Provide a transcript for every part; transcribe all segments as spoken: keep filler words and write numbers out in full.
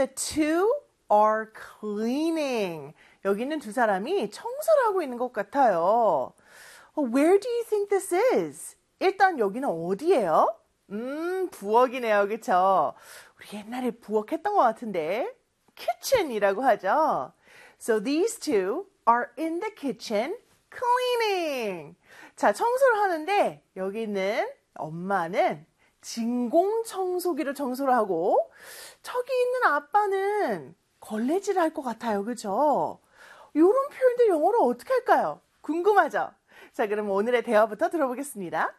the two are cleaning. 여기 있는 두 사람이 청소를 하고 있는 것 같아요. Where do you think this is? 일단 여기는 어디예요? 음, 부엌이네요. 그쵸? 우리 옛날에 부엌 했던 것 같은데 kitchen이라고 하죠. So these two are in the kitchen cleaning. 자, 청소를 하는데 여기 있는 엄마는 진공청소기로 청소를 하고 저기 있는 아빠는 걸레질을 할 것 같아요. 그죠? 이런 표현들 영어로 어떻게 할까요? 궁금하죠? 자, 그럼 오늘의 대화부터 들어보겠습니다.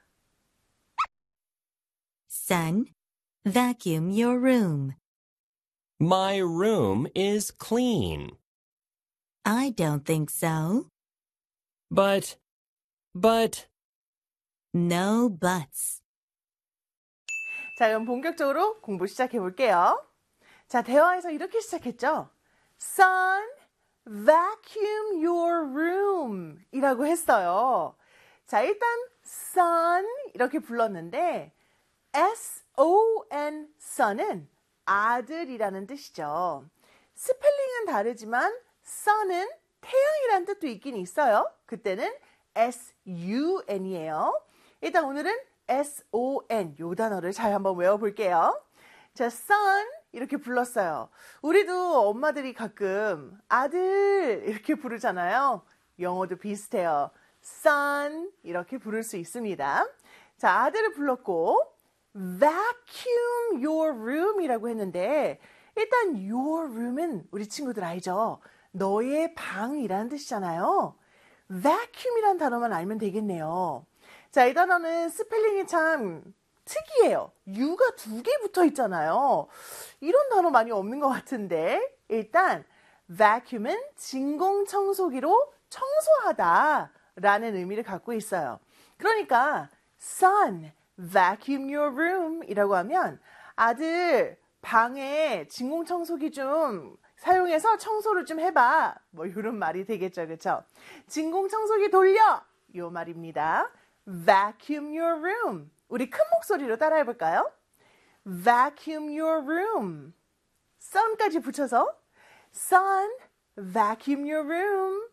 Son, vacuum your room. My room is clean. I don't think so. But, but, No buts. 자, 그럼 본격적으로 공부 시작해 볼게요. 자, 대화에서 이렇게 시작했죠. Son, vacuum your room 이라고 했어요. 자, 일단 son 이렇게 불렀는데 S-O-N, son은 아들이라는 뜻이죠. 스펠링은 다르지만 son은 태양이라는 뜻도 있긴 있어요. 그때는 S-U-N이에요. 일단 오늘은 S-O-N 요 단어를 잘 한번 외워볼게요. 자, son 이렇게 불렀어요. 우리도 엄마들이 가끔 아들 이렇게 부르잖아요. 영어도 비슷해요. son 이렇게 부를 수 있습니다. 자, 아들을 불렀고 vacuum your room 이라고 했는데 일단 your room은 우리 친구들 알죠? 너의 방이라는 뜻이잖아요. vacuum이라는 단어만 알면 되겠네요. 자, 이 단어는 스펠링이 참 특이해요. U가 두 개 붙어 있잖아요. 이런 단어 많이 없는 것 같은데 일단 vacuum은 진공청소기로 청소하다 라는 의미를 갖고 있어요. 그러니까 son, vacuum your room 이라고 하면 아들 방에 진공청소기 좀 사용해서 청소를 좀 해봐. 뭐 이런 말이 되겠죠. 그렇죠? 진공청소기 돌려! 요 말입니다. vacuum your room. 우리 큰 목소리로 따라해 볼까요? vacuum your room. son까지 붙여서 son, vacuum your room.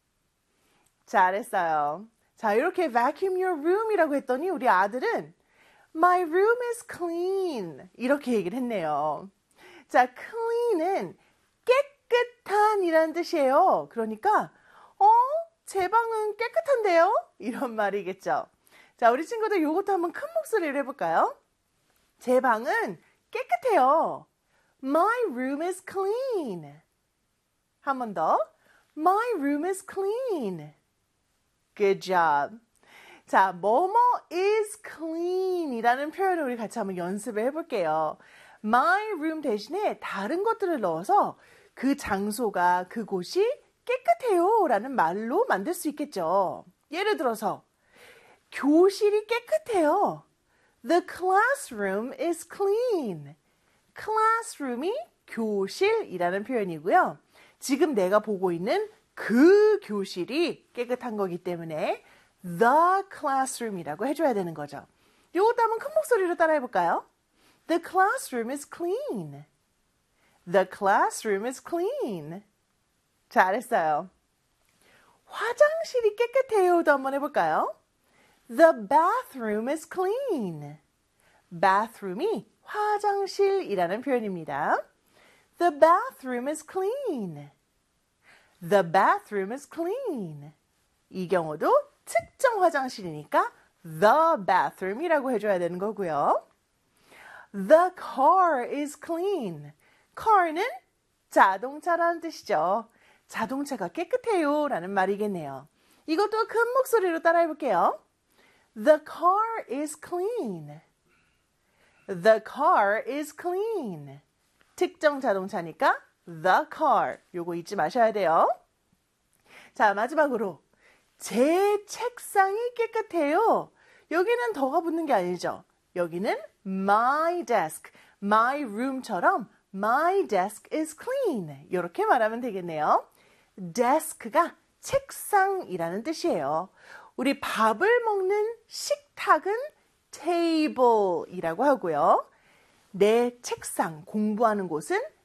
잘했어요. 자, 이렇게 vacuum your room이라고 했더니 우리 아들은 my room is clean 이렇게 얘기를 했네요. 자, clean은 깨끗한 이라는 뜻이에요. 그러니까 어? 제 방은 깨끗한데요? 이런 말이겠죠. 자, 우리 친구들 이것도 한번 큰 목소리로 해볼까요? 제 방은 깨끗해요. My room is clean. 한 번 더. My room is clean. Good job. 자, 뭐뭐 is clean 이라는 표현을 우리 같이 한번 연습을 해볼게요. My room 대신에 다른 것들을 넣어서 그 장소가, 그곳이 깨끗해요 라는 말로 만들 수 있겠죠. 예를 들어서 교실이 깨끗해요. The classroom is clean. classroom이 교실이라는 표현이고요. 지금 내가 보고 있는 그 교실이 깨끗한 거기 때문에 the classroom이라고 해줘야 되는 거죠. 이것도 한번 큰 목소리로 따라해 볼까요? The classroom is clean. The classroom is clean. 잘했어요. 화장실이 깨끗해요도 한번 해볼까요? The bathroom is clean. bathroom이 화장실이라는 표현입니다. The bathroom is clean. The bathroom is clean. 이 경우도 특정 화장실이니까 the bathroom이라고 해줘야 되는 거고요. The car is clean. car는 자동차라는 뜻이죠. 자동차가 깨끗해요 라는 말이겠네요. 이것도 큰 목소리로 따라해 볼게요. The car is clean. The car is clean. 특정 자동차니까 the car. 요거 잊지 마셔야 돼요. 자, 마지막으로 제 책상이 깨끗해요. 여기는 더가 붙는 게 아니죠. 여기는 my desk, my room처럼 my desk is clean. 이렇게 말하면 되겠네요. desk가 책상이라는 뜻이에요. 우리 밥을 먹는 식탁은 table이라고 하고요. 내 책상, 공부하는 곳은